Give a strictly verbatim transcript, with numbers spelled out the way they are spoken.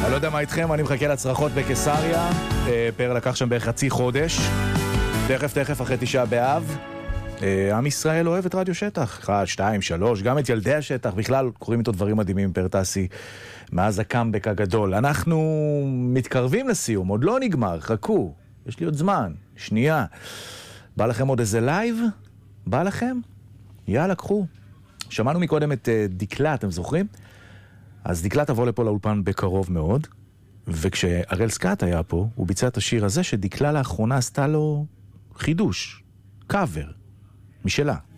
אני לא יודע מה איתכם, אני מחכה לצרחות בקיסריה. פר לקח שם בערך חצי חודש. תכף תכף אחרי תשעה באב. עם ישראל אוהב את רדיו שטח. אחד, שתיים, שלוש, גם את ילדי השטח. בכלל קוראים איתו דברים מדהימים, פר טסי, מאז הקאמבק הגדול. אנחנו מתקרבים לסיום, עוד לא נגמר, חכו. יש לי עוד זמן, שנייה. בא לכם עוד איזה לייב? בא לכם? יאללה, קחו. שמענו מקודם את דקלה, אתם זוכרים? אז דקלה תבוא לפה לאולפן בקרוב מאוד, וכשארל סקאט היה פה, הוא ביצע את השיר הזה שדקלה לאחרונה עשתה לו חידוש, קאבר, משלה.